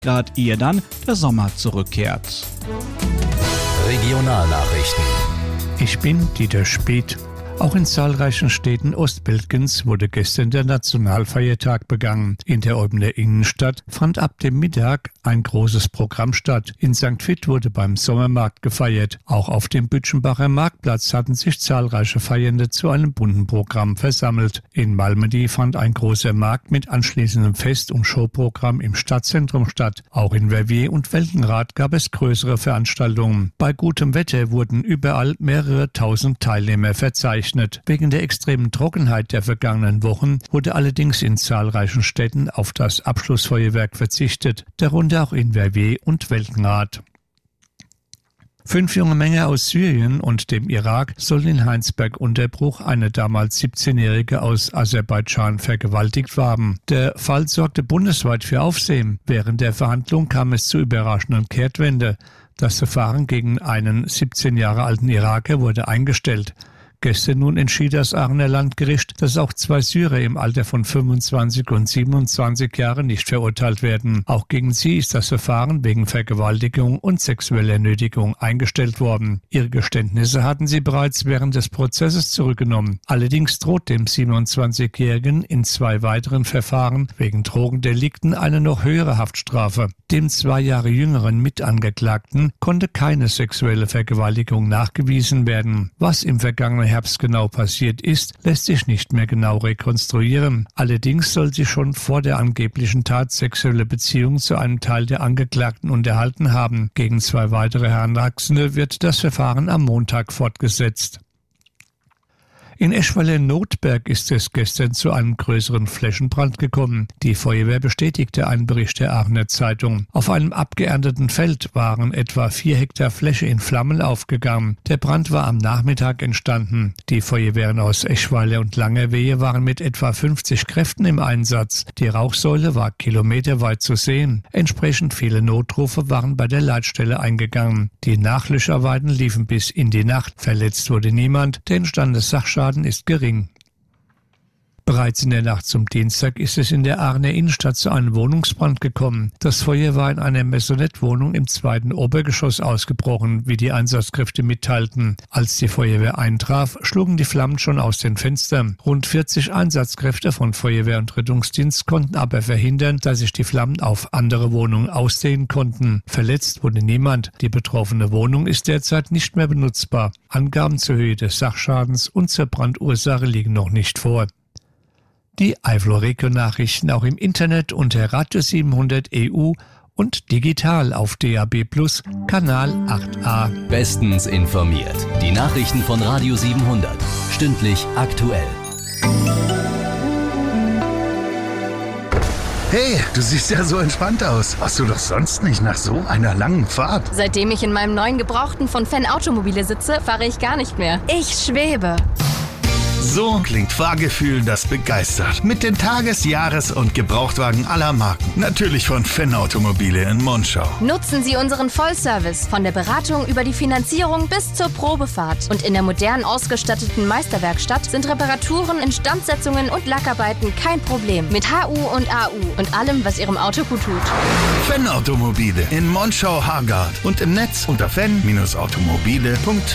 Grad, ehe dann der Sommer zurückkehrt. Regionalnachrichten. Ich bin Dieter Speth. Auch in zahlreichen Städten Ostbelgiens wurde gestern der Nationalfeiertag begangen. In der Eubener Innenstadt fand ab dem Mittag ein großes Programm statt. In St. Vith wurde beim Sommermarkt gefeiert. Auch auf dem Bütchenbacher Marktplatz hatten sich zahlreiche Feiernde zu einem bunten Programm versammelt. In Malmedy fand ein großer Markt mit anschließendem Fest- und Showprogramm im Stadtzentrum statt. Auch in Verviers und Weltenrath gab es größere Veranstaltungen. Bei gutem Wetter wurden überall mehrere tausend Teilnehmer verzeichnet. Wegen der extremen Trockenheit der vergangenen Wochen wurde allerdings in zahlreichen Städten auf das Abschlussfeuerwerk verzichtet, darunter auch in Verviers und Weltenrath. 5 junge Männer aus Syrien und dem Irak sollen in Heinsberg-Unterbruch eine damals 17-Jährige aus Aserbaidschan vergewaltigt haben. Der Fall sorgte bundesweit für Aufsehen. Während der Verhandlung kam es zu überraschenden Kehrtwende. Das Verfahren gegen einen 17 Jahre alten Iraker wurde eingestellt. Gestern nun entschied das Aachener Landgericht, dass auch 2 Syrer im Alter von 25 und 27 Jahren nicht verurteilt werden. Auch gegen sie ist das Verfahren wegen Vergewaltigung und sexueller Nötigung eingestellt worden. Ihre Geständnisse hatten sie bereits während des Prozesses zurückgenommen. Allerdings droht dem 27-Jährigen in 2 weiteren Verfahren wegen Drogendelikten eine noch höhere Haftstrafe. Dem 2 Jahre jüngeren Mitangeklagten konnte keine sexuelle Vergewaltigung nachgewiesen werden. Was im vergangenen Herbst genau passiert ist, lässt sich nicht mehr genau rekonstruieren. Allerdings soll sie schon vor der angeblichen Tat sexuelle Beziehungen zu einem Teil der Angeklagten unterhalten haben. Gegen 2 weitere Heranwachsende wird das Verfahren am Montag fortgesetzt. In Eschweiler-Notberg ist es gestern zu einem größeren Flächenbrand gekommen. Die Feuerwehr bestätigte einen Bericht der Aachener Zeitung. Auf einem abgeernteten Feld waren etwa 4 Hektar Fläche in Flammen aufgegangen. Der Brand war am Nachmittag entstanden. Die Feuerwehren aus Eschweiler und Langerwehe waren mit etwa 50 Kräften im Einsatz. Die Rauchsäule war kilometerweit zu sehen. Entsprechend viele Notrufe waren bei der Leitstelle eingegangen. Die Nachlöscharbeiten liefen bis in die Nacht. Verletzt wurde niemand. Der entstandene Sachschaden ist gering. Bereits in der Nacht zum Dienstag ist es in der Aachener Innenstadt zu einem Wohnungsbrand gekommen. Das Feuer war in einer Maisonette-Wohnung im 2. Obergeschoss ausgebrochen, wie die Einsatzkräfte mitteilten. Als die Feuerwehr eintraf, schlugen die Flammen schon aus den Fenstern. Rund 40 Einsatzkräfte von Feuerwehr und Rettungsdienst konnten aber verhindern, dass sich die Flammen auf andere Wohnungen ausdehnen konnten. Verletzt wurde niemand. Die betroffene Wohnung ist derzeit nicht mehr benutzbar. Angaben zur Höhe des Sachschadens und zur Brandursache liegen noch nicht vor. Die Eifel-Region-Nachrichten auch im Internet unter Radio 700 EU und digital auf DAB+ Kanal 8a. Bestens informiert. Die Nachrichten von Radio 700. Stündlich aktuell. Hey, du siehst ja so entspannt aus. Warst du doch sonst nicht nach so einer langen Fahrt? Seitdem ich in meinem neuen Gebrauchten von Fan Automobile sitze, fahre ich gar nicht mehr. Ich schwebe. So klingt Fahrgefühl, das begeistert. Mit den Tages-, Jahres- und Gebrauchtwagen aller Marken. Natürlich von Fan Automobile in Monschau. Nutzen Sie unseren Vollservice von der Beratung über die Finanzierung bis zur Probefahrt. Und in der modern ausgestatteten Meisterwerkstatt sind Reparaturen, Instandsetzungen und Lackarbeiten kein Problem. Mit HU und AU und allem, was Ihrem Auto gut tut. Fan Automobile in Monschau-Hargard und im Netz unter fan-automobile.de.